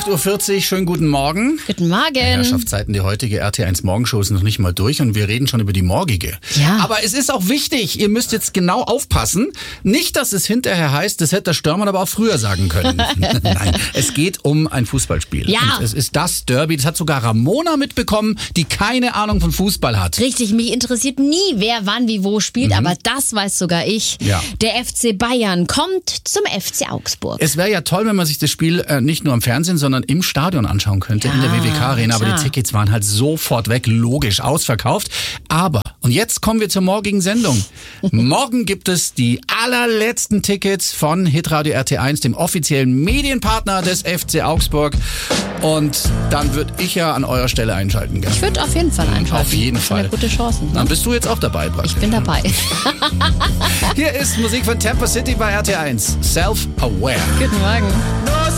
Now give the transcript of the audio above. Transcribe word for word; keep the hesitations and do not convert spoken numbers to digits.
acht Uhr vierzig, schönen guten Morgen. Guten Morgen. Herrschaftszeiten, die heutige R T eins Morgenshow ist noch nicht mal durch und wir reden schon über die morgige. Ja. Aber es ist auch wichtig, ihr müsst jetzt genau aufpassen. Nicht, dass es hinterher heißt, das hätte der Störmann aber auch früher sagen können. Nein, es geht um ein Fußballspiel. Ja. Und es ist das Derby, das hat sogar Ramona mitbekommen, die keine Ahnung von Fußball hat. Richtig, mich interessiert nie, wer wann wie wo spielt, Mhm. aber das weiß sogar ich. Ja. Der F C Bayern kommt zum F C Augsburg. Es wäre ja toll, wenn man sich das Spiel äh, nicht nur am Fernsehen, sondern im Stadion anschauen könnte, Ja, in der W W K-Arena. Aber klar. die Tickets waren halt sofort weg, logisch, ausverkauft. Aber, und jetzt kommen wir zur morgigen Sendung. Morgen gibt es die allerletzten Tickets von Hitradio R T eins, dem offiziellen Medienpartner des F C Augsburg. Und dann würde ich ja an eurer Stelle einschalten. Gell? Ich würde auf jeden Fall einschalten. Auf jeden Das sind ja Fall. gute Chancen. Ne? Dann bist du jetzt auch dabei, praktisch. Ich bin dabei. Hier ist Musik von Tampa City bei R T eins. Self-Aware. Guten Morgen.